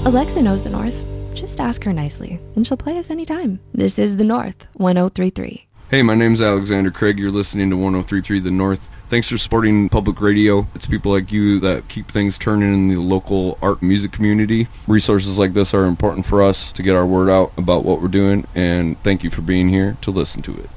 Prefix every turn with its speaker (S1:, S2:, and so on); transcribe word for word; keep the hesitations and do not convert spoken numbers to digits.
S1: Alexa knows the North. Just ask her nicely, and she'll play us anytime. This is The North, one oh three three.
S2: Hey, my name's Alexander Craig. You're listening to one oh three three The North. Thanks for supporting public radio. It's people like you that keep things turning in the local art and music community. Resources like this are important for us to get our word out about what we're doing, and thank you for being here to listen to it.